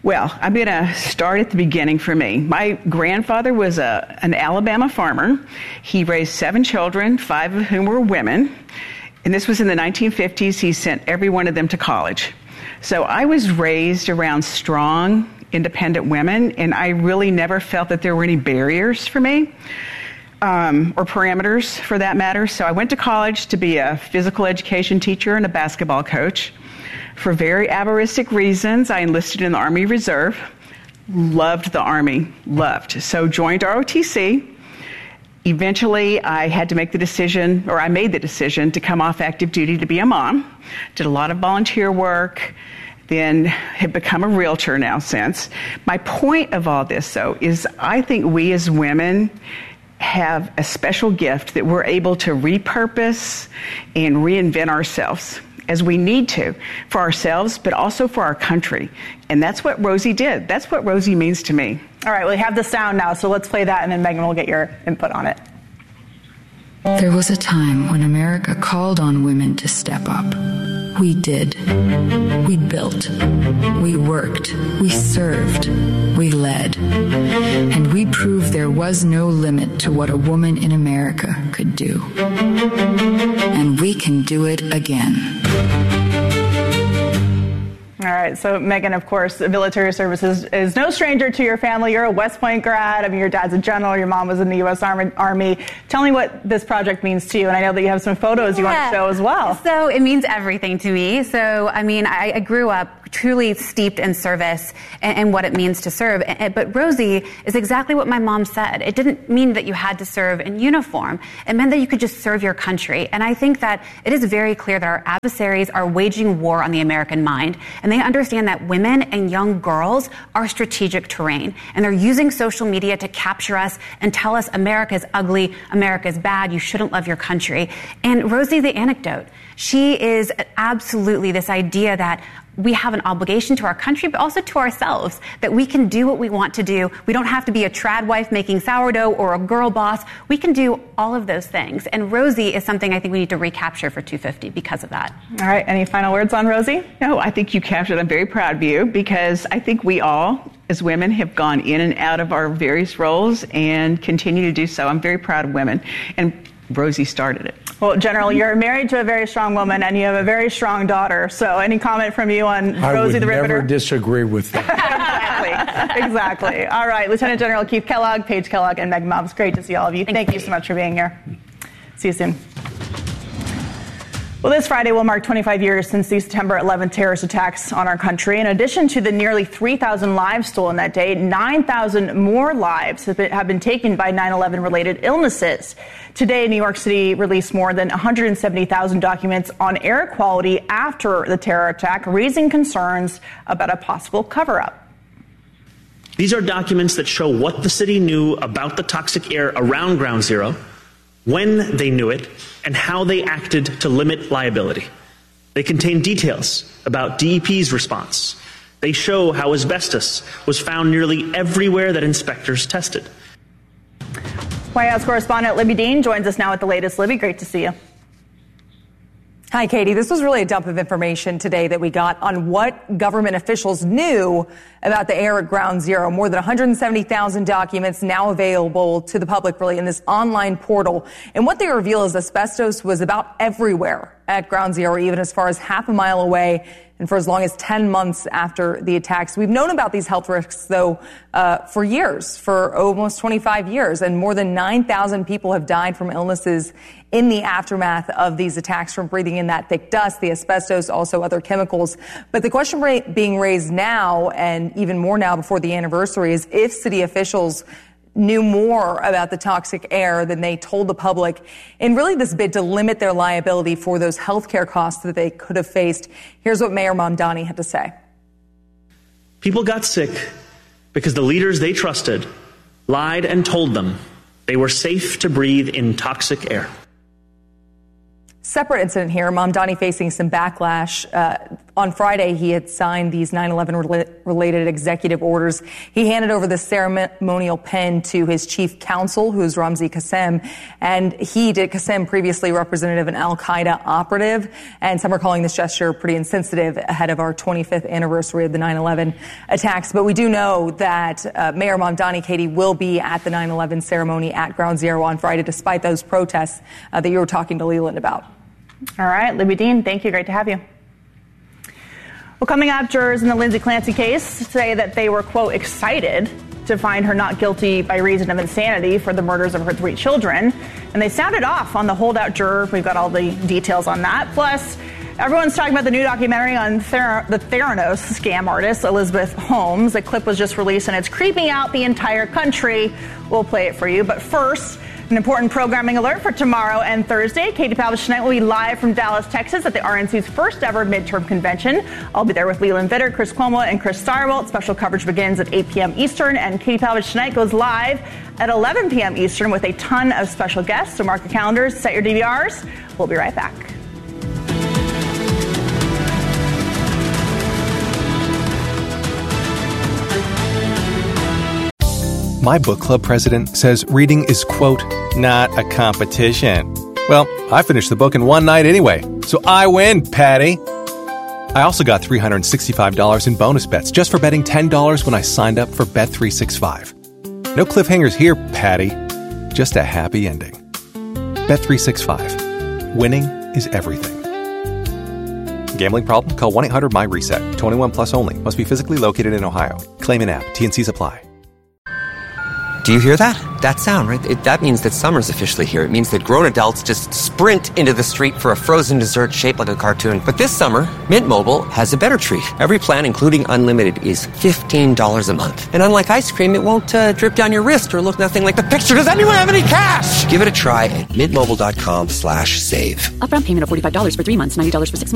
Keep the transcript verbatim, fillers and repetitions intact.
Well, I'm going to start at the beginning for me. My grandfather was a, an Alabama farmer. He raised seven children, five of whom were women. And this was in the nineteen fifties. He sent every one of them to college. So I was raised around strong, independent women, and I really never felt that there were any barriers for me, um, or parameters for that matter. So I went to college to be a physical education teacher and a basketball coach. For very avarice reasons, I enlisted in the Army Reserve. Loved the Army, loved. So joined R O T C. Eventually, I had to make the decision, or I made the decision to come off active duty to be a mom. Did a lot of volunteer work, then have become a realtor now since. My point of all this, though, is I think we as women have a special gift that we're able to repurpose and reinvent ourselves as we need to for ourselves, but also for our country. And that's what Rosie did. That's what Rosie means to me. All right, we have the sound now, so let's play that, and then Megan will get your input on it. There was a time when America called on women to step up. We did. We built. We worked. We served. We led. And we proved there was no limit to what a woman in America could do. And we can do it again. All right, so Megan, of course, military services is no stranger to your family. You're a West Point grad. I mean, your dad's a general. Your mom was in the U S Army. Tell me what this project means to you. And I know that you have some photos you yeah. want to show as well. So it means everything to me. So, I mean, I, I grew up truly steeped in service and, and what it means to serve. And, but Rosie is exactly what my mom said. It didn't mean that you had to serve in uniform. It meant that you could just serve your country. And I think that it is very clear that our adversaries are waging war on the American mind. And they understand that women and young girls are strategic terrain. And they're using social media to capture us and tell us America is ugly, America is bad, you shouldn't love your country. And Rosie, the anecdote, she is absolutely this idea that we have an obligation to our country, but also to ourselves, that we can do what we want to do. We don't have to be a trad wife making sourdough or a girl boss. We can do all of those things. And Rosie is something I think we need to recapture for two fifty because of that. All right. Any final words on Rosie? No, I think you captured it. I'm very proud of you because I think we all, as women, have gone in and out of our various roles and continue to do so. I'm very proud of women. And Rosie started it. Well, General, you're married to a very strong woman, and you have a very strong daughter. So any comment from you on I Rosie the Riveter? I would never disagree with that. Exactly. Exactly. All right. Lieutenant General Keith Kellogg, Paige Kellogg, and Meg Mobbs. Great to see all of you. Thank, Thank you so much for being here. See you soon. Well, this Friday will mark twenty-five years since the September eleventh terrorist attacks on our country. In addition to the nearly three thousand lives stolen that day, nine thousand more lives have been, have been taken by nine eleven related illnesses. Today, New York City released more than one hundred seventy thousand documents on air quality after the terror attack, raising concerns about a possible cover-up. These are documents that show what the city knew about the toxic air around Ground Zero, when they knew it, and how they acted to limit liability. They contain details about D E P's response. They show how asbestos was found nearly everywhere that inspectors tested. White House correspondent Libby Dean joins us now with the latest. Libby, great to see you. Hi, Katie. This was really a dump of information today that we got on what government officials knew about the air at Ground Zero. More than one hundred seventy thousand documents now available to the public, really, in this online portal. And what they reveal is asbestos was about everywhere at Ground Zero, even as far as half a mile away, and for as long as ten months after the attacks. We've known about these health risks, though, uh, for years, for almost twenty-five years, and more than nine thousand people have died from illnesses in the aftermath of these attacks from breathing in that thick dust, the asbestos, also other chemicals. But the question being raised now, and even more now before the anniversary, is if city officials knew more about the toxic air than they told the public in really this bid to limit their liability for those health care costs that they could have faced. Here's what Mayor Mamdani had to say. People got sick because the leaders they trusted lied and told them they were safe to breathe in toxic air. Separate incident here. Mamdani facing some backlash uh, On Friday, he had signed these nine eleven related executive orders. He handed over the ceremonial pen to his chief counsel, who's Ramzi Qassem. And he did, Qassem, previously representative an al-Qaeda operative. And some are calling this gesture pretty insensitive ahead of our twenty-fifth anniversary of the nine eleven attacks. But we do know that uh, Mayor Mamdani, Katie, will be at the nine eleven ceremony at Ground Zero on Friday, despite those protests uh, that you were talking to Leland about. All right, Libby Dean, thank you. Great to have you. Well, coming up, jurors in the Lindsay Clancy case say that they were, quote, excited to find her not guilty by reason of insanity for the murders of her three children. And they sounded off on the holdout juror. We've got all the details on that. Plus, everyone's talking about the new documentary on Ther- the Theranos scam artist, Elizabeth Holmes. The clip was just released, and it's creeping out the entire country. We'll play it for you. But first, an important programming alert for tomorrow and Thursday. Katie Pavlich tonight will be live from Dallas, Texas at the R N C's first ever midterm convention. I'll be there with Leland Vitter, Chris Cuomo, and Chris Stirewalt. Special coverage begins at eight p.m. Eastern, and Katie Pavlich tonight goes live at eleven p.m. Eastern with a ton of special guests. So mark your calendars, set your D V Rs. We'll be right back. My book club president says reading is, quote, not a competition. Well, I finished the book in one night anyway, so I win, Patty. I also got three hundred sixty-five dollars in bonus bets just for betting ten dollars when I signed up for Bet three sixty-five. No cliffhangers here, Patty. Just a happy ending. Bet three sixty-five. Winning is everything. Gambling problem? Call one eight hundred M Y reset. twenty-one plus only. Must be physically located in Ohio. Claim in app. T and Cs apply. Do you hear that? That sound, right? It, that means that summer's officially here. It means that grown adults just sprint into the street for a frozen dessert shaped like a cartoon. But this summer, Mint Mobile has a better treat. Every plan, including unlimited, is fifteen dollars a month. And unlike ice cream, it won't uh, drip down your wrist or look nothing like the picture. Does anyone have any cash? Give it a try at mintmobile.com slash save. Upfront payment of forty-five dollars for three months, ninety dollars for six months.